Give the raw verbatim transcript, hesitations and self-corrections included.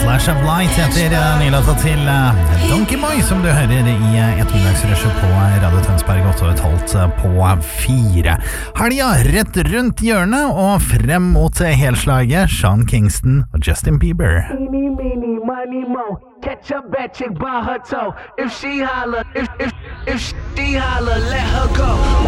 Flash of Light heter nylåta til Donkey Boy, som du hører i ettermiddagsrushet på Radio Tønsberg, åtte og et halvt på fire. Helga rett rundt hjørnet, og frem mot helslaget Sean Kingston og Justin Bieber. Eeny, meeny, miny, mo. Catch a bad chick by her toe. If she holler, if if if she holler, let her go.